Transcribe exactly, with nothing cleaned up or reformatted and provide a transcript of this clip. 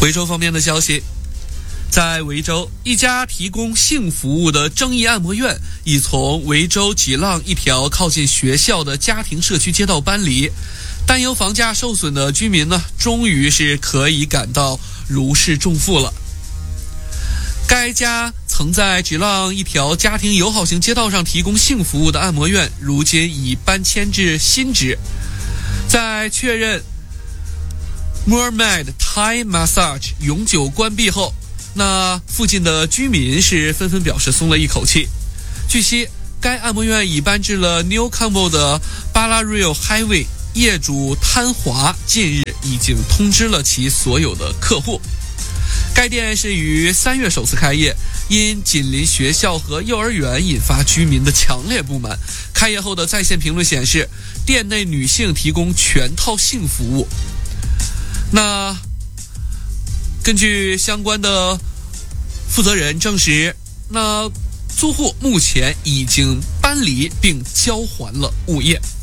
维州方面的消息，在维州，一家提供性服务的正义按摩院已从维州吉浪一条靠近学校的家庭社区街道搬离，担忧房价受损的居民呢，终于是可以感到如释重负了。该家曾在吉浪一条家庭友好型街道上提供性服务的按摩院，如今已搬迁至新址。在确认 Mermaid Thai Massage 永久关闭后，那附近的居民是纷纷表示松了一口气。据悉，该按摩院已搬至了 Newcombe 的 Ballarat Highway， 业主滩华近日已经通知了其所有的客户。该店是于三月首次开业，因紧邻学校和幼儿园引发居民的强烈不满。开业后的在线评论显示，店内女性提供全套性服务。那根据相关的负责人证实，那租户目前已经搬离并交还了物业。